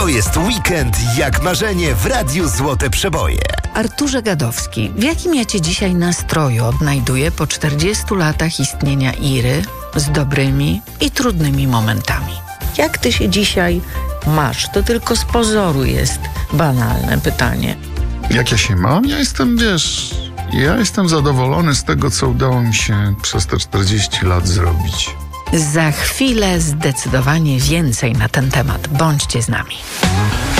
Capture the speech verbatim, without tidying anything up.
jest weekend jak marzenie w Radiu Złote Przeboje. Arturze Gadowski, w jakim ja cię dzisiaj nastroju odnajduję po czterdziestu latach istnienia Iry z dobrymi i trudnymi momentami? Jak ty się dzisiaj masz? To tylko z pozoru jest banalne pytanie. Jak ja się mam? Ja jestem, wiesz, ja jestem zadowolony z tego, co udało mi się przez te czterdzieści lat zrobić. Za chwilę zdecydowanie więcej na ten temat. Bądźcie z nami.